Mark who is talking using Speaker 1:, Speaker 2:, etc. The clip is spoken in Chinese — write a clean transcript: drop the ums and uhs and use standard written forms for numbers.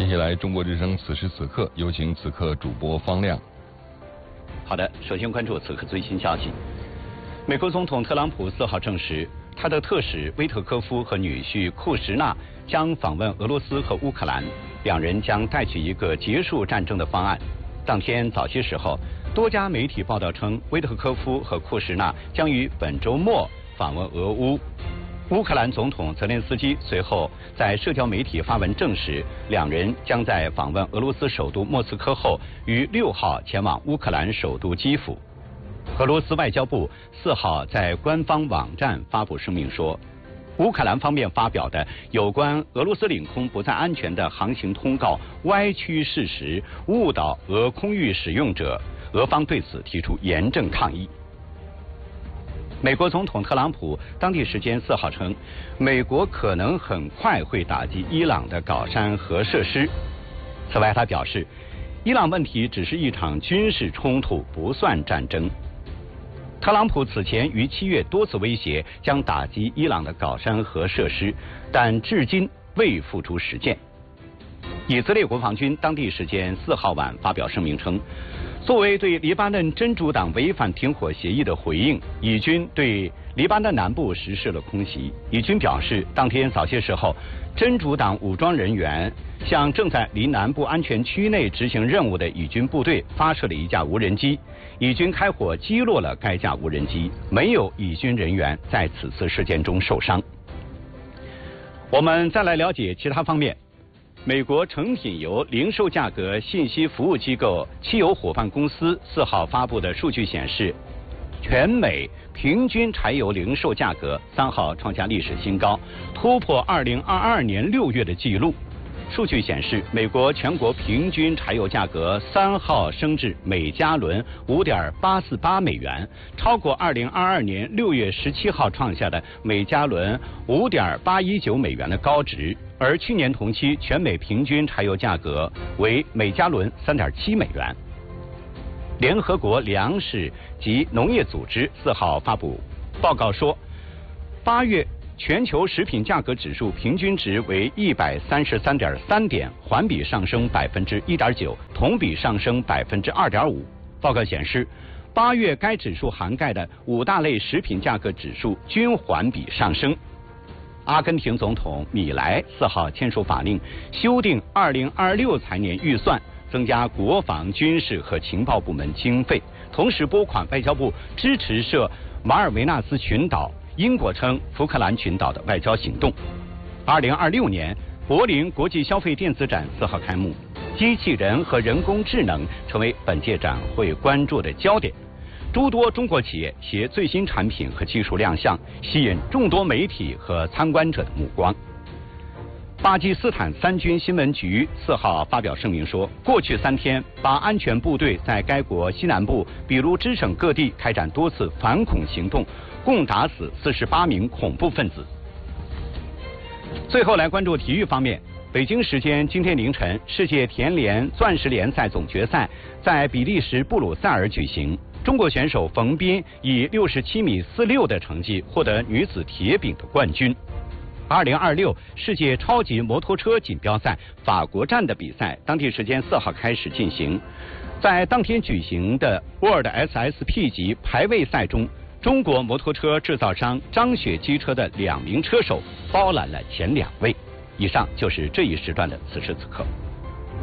Speaker 1: 接下来，中国之声此时此刻，有请此刻主播方亮。
Speaker 2: 好的，首先关注此刻最新消息。美国总统特朗普4号证实，他的特使威特科夫和女婿库什纳将访问俄罗斯和乌克兰，两人将带去一个结束战争的方案。当天早些时候，多家媒体报道称，威特科夫和库什纳将于本周末访问俄乌。乌克兰总统泽连斯基随后在社交媒体发文证实，两人将在访问俄罗斯首都莫斯科后，于6号前往乌克兰首都基辅。俄罗斯外交部4号在官方网站发布声明说，乌克兰方面发表的有关俄罗斯领空不再安全的航行通告歪曲事实，误导俄空域使用者，俄方对此提出严正抗议。美国总统特朗普当地时间4号称，美国可能很快会打击伊朗的镐山核设施。此外，他表示，伊朗问题只是一场军事冲突，不算战争。特朗普此前于7月多次威胁将打击伊朗的镐山核设施，但至今未付诸实践。以色列国防军当地时间4号晚发表声明称，作为对黎巴嫩真主党违反停火协议的回应，以军对黎巴嫩南部实施了空袭。以军表示，当天早些时候，真主党武装人员向正在离南部安全区内执行任务的以军部队发射了一架无人机，以军开火击落了该架无人机，没有以军人员在此次事件中受伤。我们再来了解其他方面。美国成品油零售价格信息服务机构汽油伙伴公司4号发布的数据显示，全美平均柴油零售价格3号创下历史新高，突破2022年6月的纪录。数据显示，美国全国平均柴油价格3号升至每加仑5.848美元，超过2022年6月17号创下的每加仑5.819美元的高值。而去年同期全美平均柴油价格为每加仑3.7美元。联合国粮食及农业组织4号发布报告说，8月全球食品价格指数平均值为133.3点，环比上升1.9%，同比上升2.5%。报告显示，8月该指数涵盖的5大类食品价格指数均环比上升。阿根廷总统米莱4号签署法令，修订2026财年预算，增加国防、军事和情报部门经费，同时拨款外交部支持涉马尔维纳斯群岛、英国称福克兰群岛的外交行动。2026年柏林国际消费电子展4号开幕，机器人和人工智能成为本届展会关注的焦点。诸多中国企业携最新产品和技术亮相，吸引众多媒体和参观者的目光。巴基斯坦三军新闻局4号发表声明说，过去3天，把安全部队在该国西南部比卢支省各地开展多次反恐行动，共打死48名恐怖分子。最后来关注体育方面。北京时间今天凌晨，世界田联钻石联赛总决赛在比利时布鲁塞尔举行。中国选手冯彬以67.46米的成绩获得女子铁饼的冠军。2026世界超级摩托车锦标赛法国站的比赛，当地时间4号开始进行。在当天举行的 World SSP 级排位赛中，中国摩托车制造商张雪机车的2名车手包揽了前2位。以上就是这一时段的此时此刻。